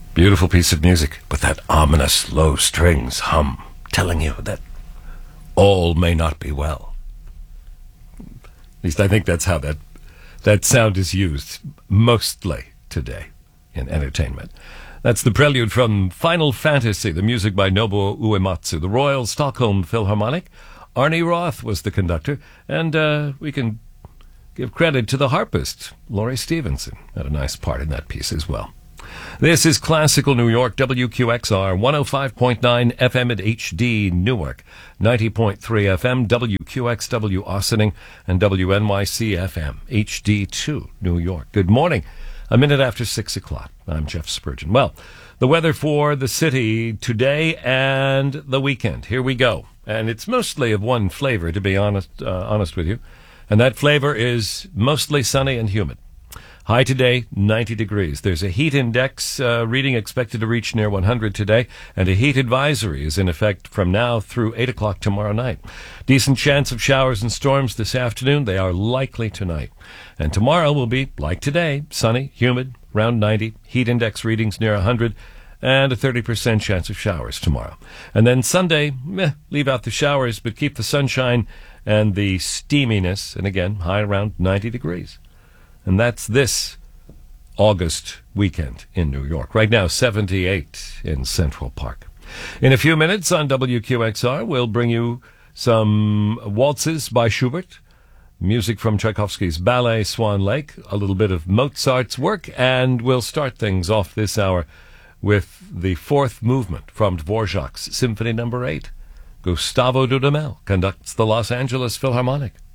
Beautiful piece of music with that ominous low strings hum, telling you that all may not be well. At least I think that's how that sound is used mostly today in entertainment. That's the prelude from Final Fantasy, the music by Nobuo Uematsu, the Royal Stockholm Philharmonic. Arnie Roth was the conductor, and we can give credit to the harpist, Laurie Stevenson, had a nice part in that piece as well. This is Classical New York, WQXR, 105.9 FM at HD Newark, 90.3 FM, WQXW Ossining, and WNYC FM, HD2 New York. Good morning. A minute after 6 o'clock. I'm Jeff Spurgeon. Well, the weather for the city today and the weekend. Here we go. And it's mostly of one flavor, to be honest with you. And that flavor is mostly sunny and humid. High today, 90 degrees. There's a heat index reading expected to reach near 100 today, and a heat advisory is in effect from now through 8 o'clock tomorrow night. Decent chance of showers and storms this afternoon. They are likely tonight. And tomorrow will be, like today, sunny, humid, around 90, heat index readings near 100, and a 30% chance of showers tomorrow. And then Sunday, leave out the showers, but keep the sunshine and the steaminess, and again, high around 90 degrees. And that's this August weekend in New York. Right now, 78 in Central Park. In a few minutes on WQXR, we'll bring you some waltzes by Schubert, music from Tchaikovsky's ballet Swan Lake, a little bit of Mozart's work, and we'll start things off this hour with the fourth movement from Dvorak's Symphony No. 8. Gustavo Dudamel conducts the Los Angeles Philharmonic.